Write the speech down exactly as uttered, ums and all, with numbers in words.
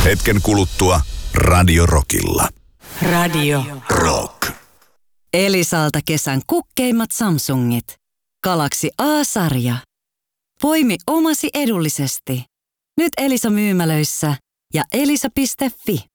Hetken kuluttua Radio Rockilla. Radio Rock. Elisalta kesän kukkeimmat Samsungit. Galaxy A-sarja. Poimi omasi edullisesti. Nyt Elisa myymälöissä ja elisa piste fi.